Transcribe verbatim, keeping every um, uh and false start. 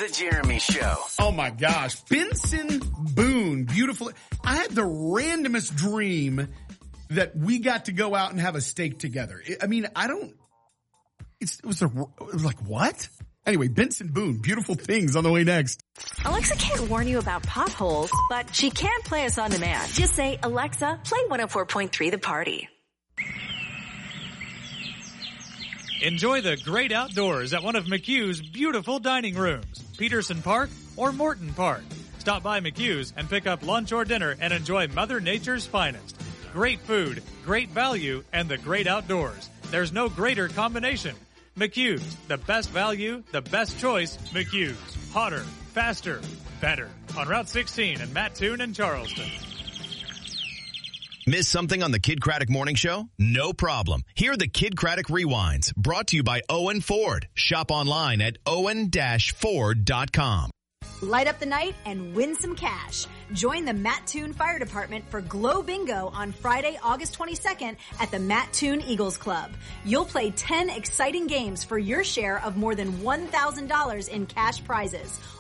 The Jeremy Show. Oh my gosh. Benson Boone. Beautiful. I had the randomest dream that we got to go out and have a steak together. I mean, I don't, it's, it was a, it was like, what? Anyway, Benson Boone. Beautiful things on the way next. Alexa can't warn you about potholes, but she can play us on demand. Just say, Alexa, play one oh four point three The Party. Enjoy the great outdoors at one of McHugh's beautiful dining rooms, Peterson Park or Morton Park. Stop by McHugh's and pick up lunch or dinner and enjoy Mother Nature's finest. Great food, great value, and the great outdoors. There's no greater combination. McHugh's, the best value, the best choice, McHugh's. Hotter, faster, better. On Route sixteen in Mattoon and Charleston. Miss something on the Kid Craddock Morning Show? No problem. Hear the Kid Craddock Rewinds, brought to you by Owen Ford. Shop online at owen dash ford dot com. Light up the night and win some cash. Join the Mattoon Fire Department for Glow Bingo on Friday, August twenty-second at the Mattoon Eagles Club. You'll play ten exciting games for your share of more than one thousand dollars in cash prizes.